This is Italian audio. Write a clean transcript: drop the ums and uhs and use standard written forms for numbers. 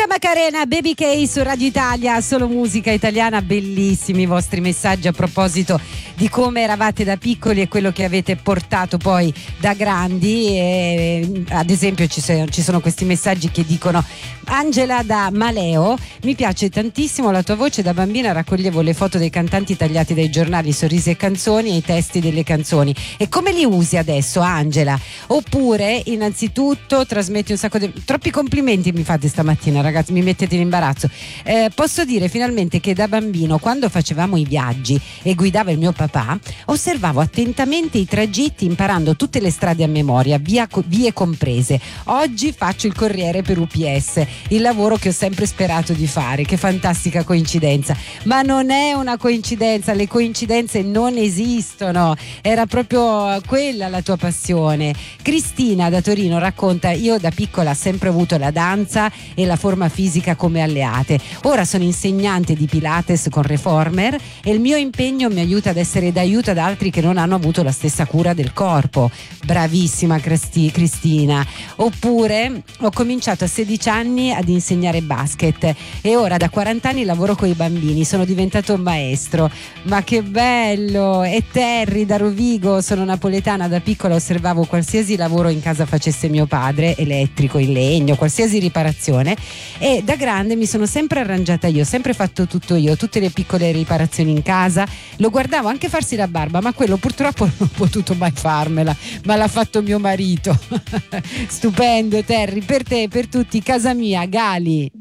Macarena, Baby K su Radio Italia, solo musica italiana. Bellissimi i vostri messaggi a proposito di come eravate da piccoli e quello che avete portato poi da grandi. Ad esempio ci sono questi messaggi che dicono: Angela da Maleo, mi piace tantissimo la tua voce, da bambina raccoglievo le foto dei cantanti tagliati dai giornali, sorrisi e canzoni e i testi delle canzoni. E come li usi adesso, Angela? Oppure, innanzitutto, trasmetti un sacco di... Troppi complimenti mi fate stamattina, ragazzi, mi mettete in imbarazzo. Posso dire finalmente che da bambino, quando facevamo i viaggi e guidava il mio papà, osservavo attentamente i tragitti, imparando tutte le strade a memoria, vie comprese. Oggi faccio il corriere per UPS, il lavoro che ho sempre sperato di fare. Che fantastica coincidenza! Ma non è una coincidenza, le coincidenze non esistono. Era proprio quella la tua passione. Cristina da Torino racconta: io da piccola ho sempre avuto la danza e la forma fisica come alleate. Ora sono insegnante di Pilates con Reformer e il mio impegno mi aiuta ad essere d'aiuto ad altri che non hanno avuto la stessa cura del corpo. Bravissima Cristina. Oppure ho cominciato a 16 anni ad insegnare basket e ora da 40 anni lavoro con i bambini, sono diventato un maestro. Ma che bello! E Terry da Rovigo, sono napoletana, da piccola osservavo qualsiasi lavoro in casa facesse mio padre, elettrico, in legno, qualsiasi riparazione, e da grande mi sono sempre arrangiata io, sempre fatto tutto io, tutte le piccole riparazioni in casa. Lo guardavo anche farsi la barba, ma quello purtroppo non ho potuto mai farmela, ma l'ha fatto mio marito. Stupendo Terry, per te, per tutti, casa mia, Gali.